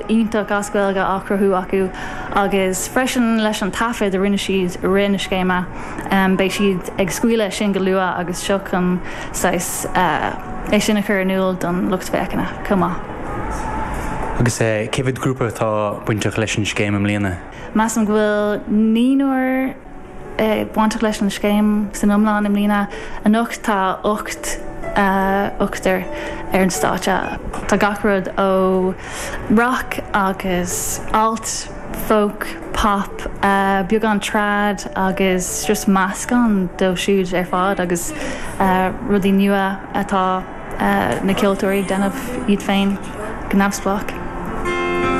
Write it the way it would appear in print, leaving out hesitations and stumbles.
ionach ascuilga acrathú acu agus freisin leis an tafid a rinne siad rinne scéime bei siad ag scuile sin go lua agus seacham é sinna chur nuúil don lucht fécana cumá. Agus céfid grúpa tá buinteach leis an scéim am líana? Mas an bhfuil níúir buinteach leis an scéim san umláin am líana an ucht tá uchtar ar an státe. Tá gacrad ó rock agus alt, folk, pop, beag an trad agus just meascán do siúd ar fád agus rudí nua atá na ceoltóirí denmh iad féin go nabsplach.